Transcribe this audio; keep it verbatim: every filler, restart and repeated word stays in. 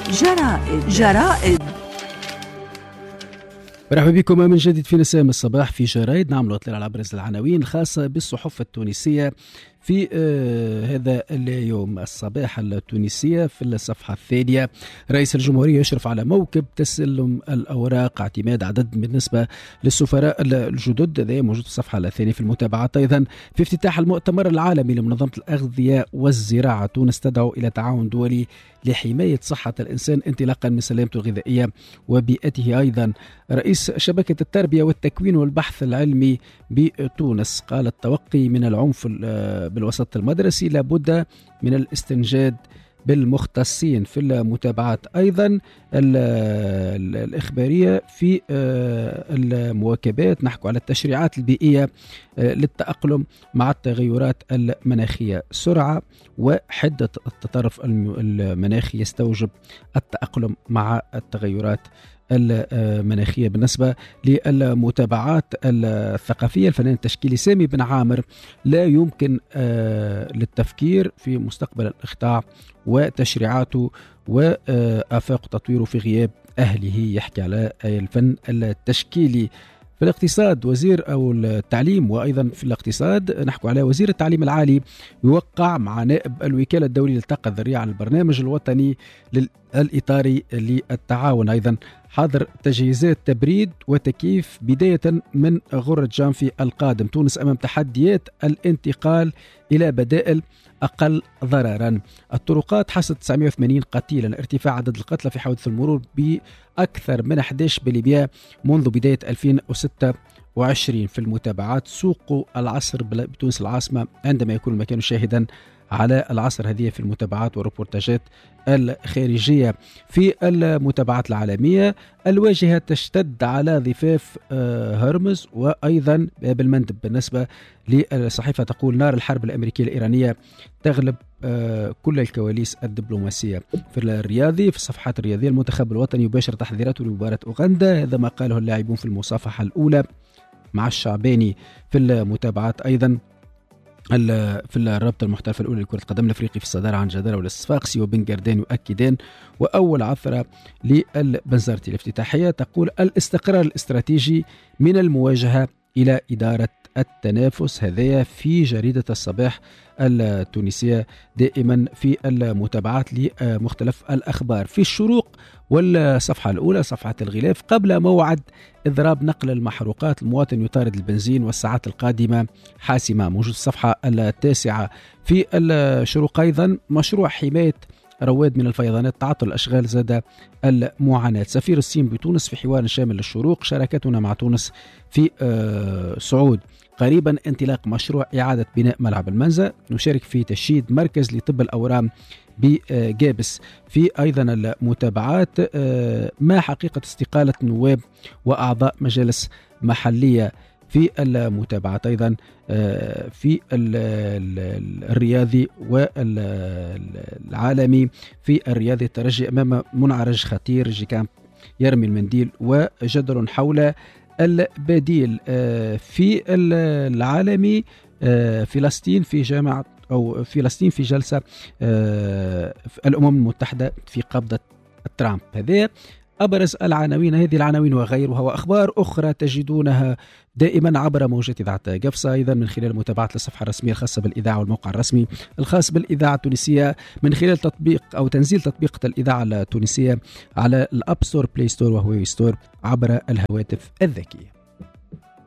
جرائد جرائد مرحبا بكم من جديد في نسام الصباح في جرائد. نعمل اطلاع على ابرز العناوين الخاصه بالصحف التونسيه في آه هذا اليوم. الصباح التونسية في الصفحة الثانية: رئيس الجمهورية يشرف على موكب تسلم الأوراق، اعتماد عدد بالنسبة للسفراء الجدد. هذا موجود في الصفحة الثانية. في المتابعات أيضا في افتتاح المؤتمر العالمي لمنظمة الأغذية والزراعة، تونس تدعو إلى تعاون دولي لحماية صحة الإنسان انطلاقا من سلامته الغذائية وبيئته. أيضا رئيس شبكة التربية والتكوين والبحث العلمي بتونس قال التوقي من العنف بالوسط المدرسي لابد من الاستنجاد بالمختصين. في المتابعات أيضا الإخبارية في المواكبات نحكي على التشريعات البيئية للتأقلم مع التغيرات المناخية. سرعة وحدة التطرف المناخي يستوجب التأقلم مع التغيرات المناخية. بالنسبة للمتابعات الثقافية، الفنان التشكيلي سامي بن عامر: لا يمكن للتفكير في مستقبل الإقطاع وتشريعاته وآفاق تطويره في غياب أهله. يحكي على الفن التشكيلي. في الاقتصاد وزير أو التعليم، وأيضا في الاقتصاد نحكي على وزير التعليم العالي يوقع مع نائب الوكالة الدولي للطاقة الذرية على البرنامج الوطني الإطاري للتعاون. أيضا حظر تجهيزات تبريد وتكييف بداية من غرة جانفي القادم. تونس أمام تحديات الانتقال إلى بدائل أقل ضررا. الطرقات حصد تسعمائة وثمانين قتيلا. ارتفاع عدد القتلى في حوادث المرور بأكثر من أحد عشر بليبيا منذ بداية ألفين وستة وعشرين. في المتابعات سوق العصر بتونس العاصمة عندما يكون المكان شاهدا على العصر. هذه في المتابعات والريبورتاجات الخارجية. في المتابعات العالمية: الواجهة تشتد على ضفاف هرمز وأيضا باب المندب. بالنسبة للصحيفة تقول: نار الحرب الأمريكية الإيرانية تغلب كل الكواليس الدبلوماسية. في الرياضي، في الصفحات الرياضية: المنتخب الوطني يباشر تحضيراته لمباراة أوغندا، هذا ما قاله اللاعبون في المصافحة الأولى مع الشعباني. في المتابعات أيضا في الرابطة المحترفة الأولى لكرة القدم الأفريقي في الصدارة عن جدارة والصفاقسي وبن جردان يؤكدان. وأول عثرة للبنزرتي. الافتتاحية تقول: الاستقرار الاستراتيجي من المواجهة إلى إدارة التنافس. هذا في جريدة الصباح التونسية دائما في المتابعات لمختلف الأخبار. في الشروق والصفحة الأولى صفحة الغلاف: قبل موعد إضراب نقل المحروقات، المواطن يطارد البنزين والساعات القادمة حاسمة. موجود الصفحة التاسعة. في الشروق أيضا: مشروع حماية رواد من الفيضانات، تعطل الأشغال زاد المعاناة. سفير الصين بتونس في حوار شامل للشروق: شراكتنا مع تونس في صعود. قريبا انطلاق مشروع إعادة بناء ملعب المنزة. نشارك في تشييد مركز لطب الأورام بجابس. في أيضا المتابعات: ما حقيقة استقالة نواب وأعضاء مجالس محلية. في المتابعات أيضا في الرياضي والعالمي. في الرياضي: الترجي أمام منعرج خطير، جيكامب يرمي المنديل وجدل حول البديل. في العالمي: فلسطين في جامعة أو فلسطين في جلسة الأمم المتحدة في قبضة ترامب. هذه أبرز العناوين. هذه العناوين وغيرها وأخبار أخرى تجدونها دائما عبر موجات إذاعة قفصة، أيضا من خلال متابعة الصفحة الرسمية الخاصة بالإذاعة والموقع الرسمي الخاص بالإذاعة التونسية، من خلال تطبيق أو تنزيل تطبيق الإذاعة التونسية على الأب ستور، بلاي ستور وهواوي ستور عبر الهواتف الذكية.